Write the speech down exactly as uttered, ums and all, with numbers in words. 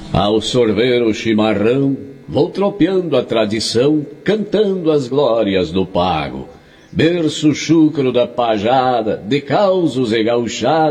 Ao sorver o chimarrão, vou tropeando a tradição, cantando as glórias do pago. Berço chucro da pajada, de causos e gauchada,